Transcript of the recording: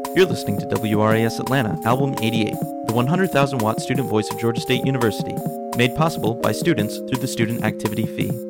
You're listening to WRAS Atlanta, Album 88, the 100,000 watt student voice of Georgia State University, made possible by students through the student activity fee.